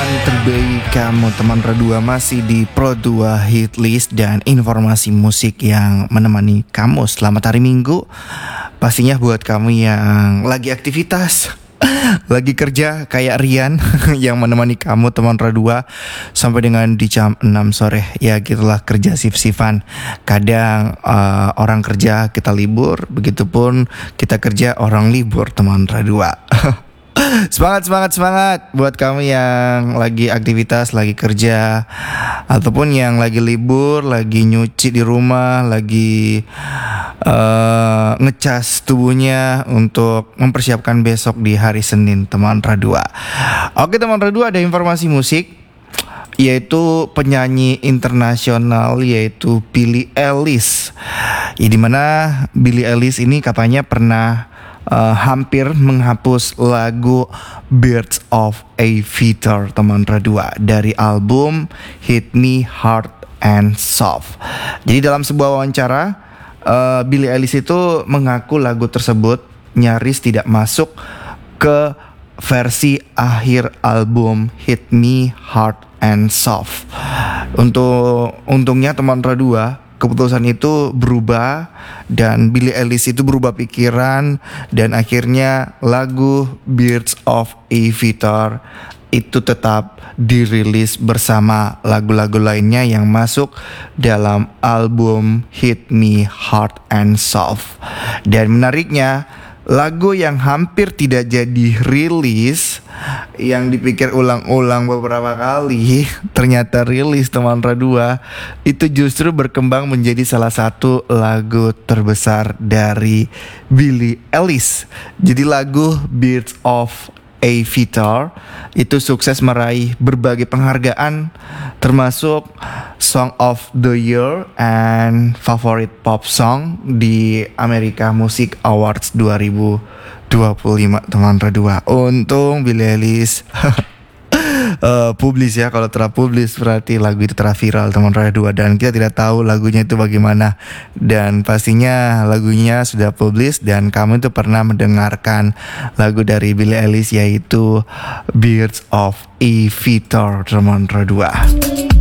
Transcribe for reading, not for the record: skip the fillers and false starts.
yang terbaik kamu teman Radua masih di Pro 2 Hit List dan informasi musik yang menemani kamu selamat hari Minggu. Pastinya buat kamu yang lagi aktivitas, lagi kerja kayak Rian yang menemani kamu teman Radua sampai dengan di jam 6 sore. Ya gitulah kerja sif-sifan. Kadang orang kerja kita libur, begitupun kita kerja orang libur teman Radua. Semangat buat kamu yang lagi aktivitas, lagi kerja, ataupun yang lagi libur, lagi nyuci di rumah, lagi ngecas tubuhnya untuk mempersiapkan besok di hari Senin teman Radua. Oke teman Radua, ada informasi musik, yaitu penyanyi internasional yaitu Billie Eilish. Ya, dimana Billie Eilish ini katanya pernah hampir menghapus lagu Birds of a Feather teman Radua dari album Hit Me Hard and Soft. Jadi dalam sebuah wawancara, Billie Eilish itu mengaku lagu tersebut nyaris tidak masuk ke versi akhir album Hit Me Hard and Soft. Untungnya teman Radua, keputusan itu berubah dan Billie Eilish itu berubah pikiran dan akhirnya lagu Birds of a Feather itu tetap dirilis bersama lagu-lagu lainnya yang masuk dalam album Hit Me Hard and Soft. Dan menariknya, lagu yang hampir tidak jadi rilis, yang dipikir ulang-ulang beberapa kali, ternyata rilis teman Radua, itu justru berkembang menjadi salah satu lagu terbesar dari Billie Eilish. Jadi lagu Birds of a Feather itu sukses meraih berbagai penghargaan, termasuk Song of the Year and Favorite Pop Song di America Music Awards 2025 teman Radua. Untung Billie Eilish publis ya. Kalau terpublis berarti lagu itu viral teman Radua, dan kita tidak tahu lagunya itu bagaimana. Dan pastinya lagunya sudah publis dan kamu itu pernah mendengarkan lagu dari Billie Eilish yaitu Birds of a Feather teman Radua.